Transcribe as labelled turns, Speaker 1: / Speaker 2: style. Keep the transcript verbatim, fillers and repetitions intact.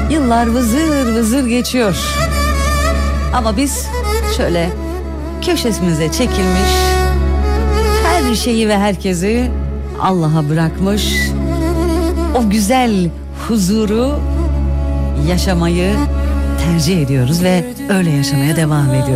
Speaker 1: Yıllar vızır vızır geçiyor. Ama biz şöyle köşesimize çekilmiş, her şeyi ve herkesi Allah'a bırakmış, o güzel huzuru yaşamayı tercih ediyoruz ve öyle yaşamaya devam ediyoruz.